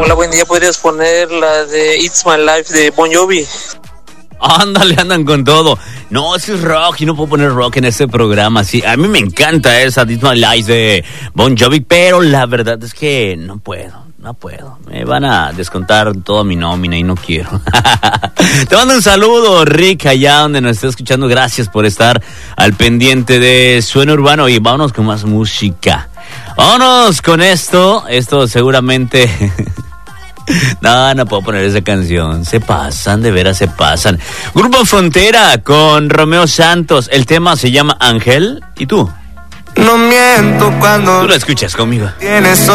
Hola, buen día. ¿Podrías poner la de It's My Life de Bon Jovi? Ándale, andan con todo. No, eso es rock y no puedo poner rock en este programa. Sí, a mí me encanta esa It's My Life de Bon Jovi, pero la verdad es que no puedo. Me van a descontar toda mi nómina y no quiero. Te mando un saludo, Rick, allá donde nos está escuchando. Gracias por estar al pendiente de Suena Urbano. Y vámonos con más música. Vámonos con esto. Esto seguramente... No puedo poner esa canción. Se pasan, de veras se pasan. Grupo Frontera con Romeo Santos. El tema se llama Ángel. ¿Y tú? No miento cuando Tú lo escuchas conmigo. tienes